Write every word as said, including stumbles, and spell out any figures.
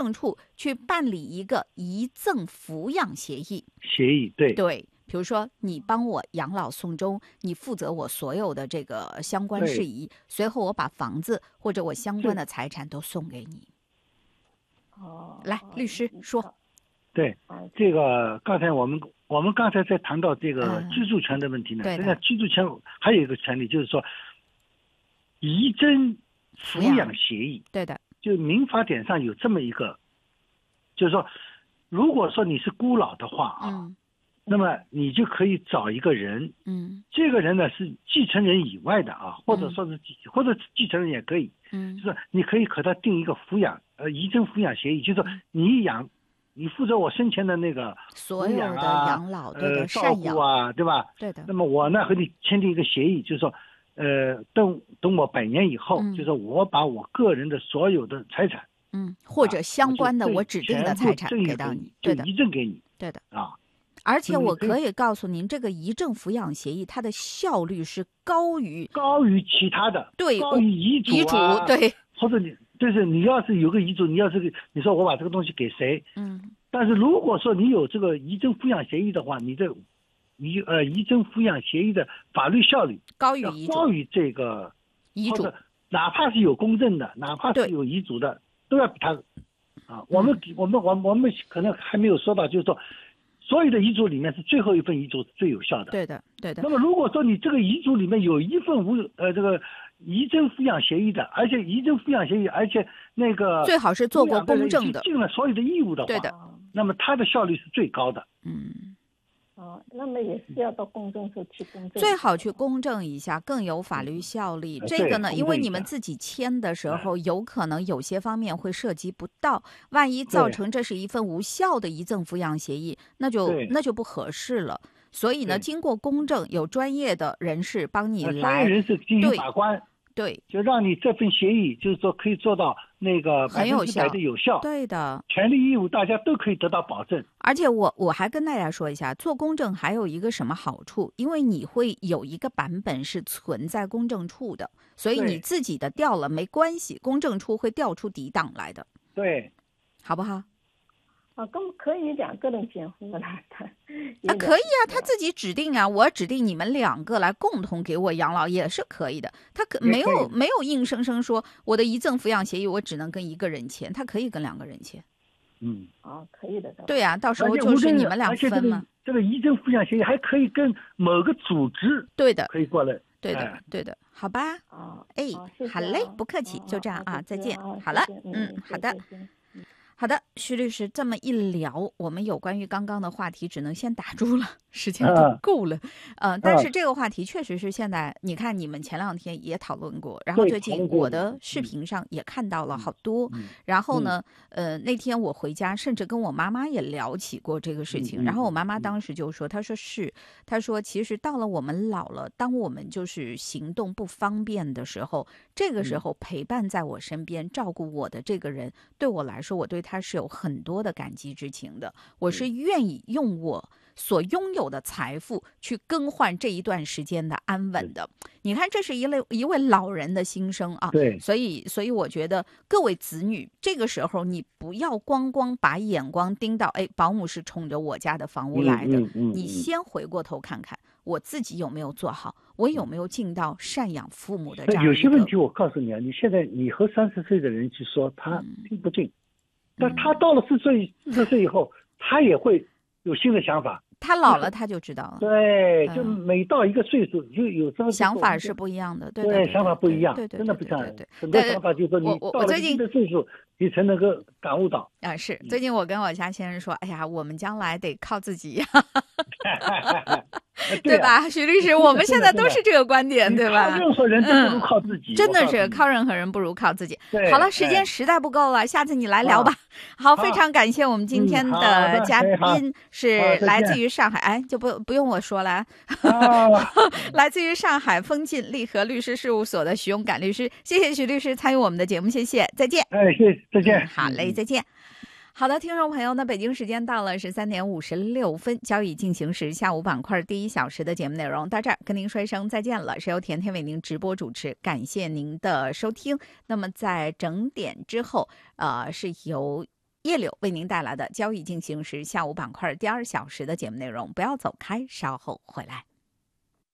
政处去办理一个遗赠抚养协议。 协议，对对，比如说你帮我养老送终，你负责我所有的这个相关事宜，随后我把房子或者我相关的财产都送给你。 哦， 来，律师说。 对，这个刚才我们我们刚才在谈到这个嗯居住权的问题呢， 对的现在居住权还有一个权利，就是说遗赠抚养协议。 对的， 就民法典上有这么一个，就是说，如果说你是孤老的话啊， 嗯那么你就可以找一个人， 嗯这个人呢是继承人以外的啊，或者说是继、或者继承人也可以， 嗯就是你可以和他定一个抚养呃遗赠抚养协议，就是说你养。你负责我生前的那个所有的啊养老，对的， 呃，照赡养顾啊，对吧？ 对的。 那么我呢和你签订一个协议，就是说，呃，等等我百年以后， 嗯就是我把我个人的所有的财产， 嗯，或者相关的啊我指定的财产给到你，对的， 遗赠给你， 对的啊。 而且我可以告诉您，这个遗赠抚养协议它的效率是高于高于其他的， 对高于遗嘱、啊、 遗嘱，对， 或者你就是你要是有个遗嘱，你要是你说我把这个东西给谁， 嗯， 但是如果说你有这个遗赠抚养协议的话，你的遗呃遗赠抚养协议的法律效力高于遗嘱， 高于这个遗嘱， 哪怕是有公证的，哪怕是有遗嘱的，都要比他啊。我们、嗯、我们我我们可能还没有说到，就是说。所有的遗嘱里面是最后一份遗嘱是最有效的。 对的，对的。 那么如果说你这个遗嘱里面有一份无呃这个遗赠抚养协议的，而且遗赠抚养协议，而且那个最好是做过公证的， 尽了所有的义务的话， 对的， 那么它的效率是最高的。 嗯。 哦，那么也是要到公证处去公证， 最好去公证一下，更有法律效力。 嗯、 这个呢，因为你们自己签的时候，有可能有些方面会涉及不到，万一造成这是一份无效的遗赠抚养协议，那就那就不合适了。所以呢，经过公证，有专业的人士帮你来， 专业人士进行把关。 对， 就让你这份协议，就是说可以做到那个很有效的有效， 对的， 权利义务大家都可以得到保证。 而且我我还跟大家说一下，做公证还有一个什么好处？因为你会有一个版本是存在公证处的，所以你自己的调了没关系，公证处会调出底档来的。 对， 好不好？ 啊，跟可以两个人监护了，他啊可以啊，他自己指定啊，我指定你们两个来共同给我养老也是可以的。他可没有没有硬生生说我的遗赠抚养协议我只能跟一个人签，他可以跟两个人签。 嗯， 哦，可以的。 对呀、啊，到时候就是你们俩分嘛。 这个遗赠抚养协议还可以跟某个组织， 对的， 可以过来。 对的， 哎、 对的，好吧。 哦， 哎， 哦、 好嘞，不客气，就这样啊，再见。好了，嗯，好的。好的，徐律师这么一聊，我们有关于刚刚的话题只能先打住了，时间不够了。嗯、呃，但是这个话题确实是现在，你看你们前两天也讨论过，然后最近我的视频上也看到了好多。 嗯、 然后呢，呃，那天我回家，甚至跟我妈妈也聊起过这个事情。 嗯、 然后我妈妈当时就说：“她说是，她说其实到了我们老了，当我们就是行动不方便的时候，这个时候陪伴在我身边、照顾我的这个人，对我来说，我对他是有很多的感激之情的。我是愿意用我所拥有的财富去更换这一段时间的安稳的。你看，这是一类一位老人的心声啊。 对， 所以，所以我觉得各位子女，这个时候你不要光光把眼光盯到，哎，保姆是冲着我家的房屋来的， 嗯嗯嗯嗯、 你先回过头看看。我自己有没有做好？我有没有尽到赡养父母的这样一个？ 有些问题我告诉你啊，你现在你和三十岁的人去说，他听不进。嗯但他到了四岁、四十岁以后，他也会有新的想法。 他老了，他就知道了。 对，就每到一个岁数，就有这么想法是不一样的。对对，想法不一样， 对对， 真的不一样。 对， 很多想法就是说，你到了一定的岁数，你才能够感悟到。 啊，是。最近我跟我家先生说，哎呀，我们将来得靠自己呀。对吧，徐律师？我们现在都是这个观点，对吧？ 任何人都不如靠自己， 真的是靠任何人不如靠自己。 对， 好了，时间实在不够了，下次你来聊吧。好，非常感谢我们今天的嘉宾是来自于上海，哎，就不不用我说了，来自于上海丰进利和律师事务所的徐永感律师，谢谢徐律师参与我们的节目，谢谢，再见。 哎，谢谢，再见。 好嘞，再见。好的，听众朋友，那北京时间到了十三点五十六分，交易进行时下午板块第一小时的节目内容到这儿，跟您说一声再见了，是由甜甜为您直播主持，感谢您的收听。那么在整点之后，呃，是由叶柳为您带来的交易进行时下午板块第二小时的节目内容，不要走开，稍后回来。